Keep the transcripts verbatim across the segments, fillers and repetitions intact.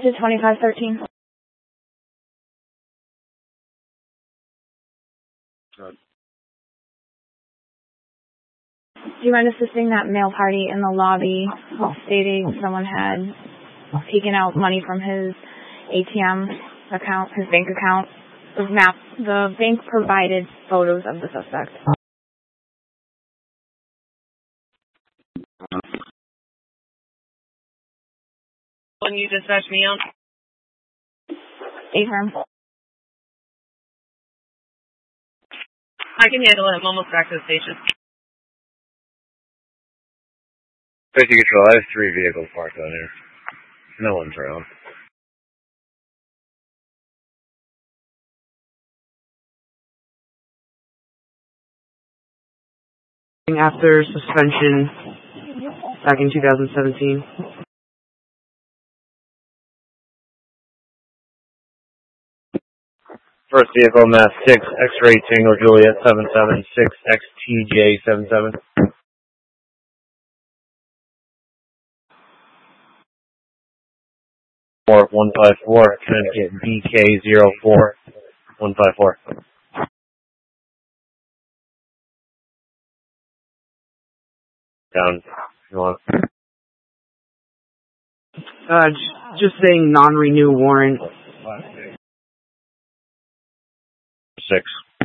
to twenty-five thirteen. Good. Do you mind assisting that male party in the lobby stating someone had taken out money from his A T M account, his bank account? The map, the bank provided photos of the suspect. When you dispatch me out? A-firm. I can handle it. I'm almost back to the station. Safety control, I have three vehicles parked on here. No one's around. After suspension back in two thousand seventeen. First vehicle, Mass six, X-ray Tango Juliet seven seven six X T J seven seven. Four one five four, Connecticut B K zero four one five four. Down. You want? Uh, j- just saying non-renew warrant. Six.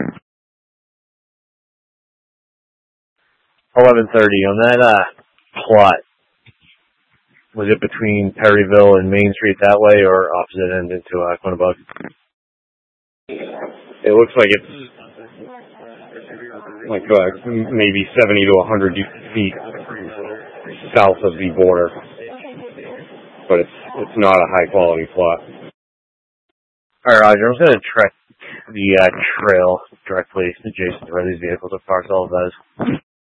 Eleven thirty on that uh plot. Was it between Perryville and Main Street that way, or opposite end into uh, Quinnebug? It looks like it's like uh, maybe seventy to a hundred feet south of the border, but it's it's not a high quality plot. All right, Roger. I'm just gonna track the uh, trail directly adjacent to where these vehicles are parked. All of those.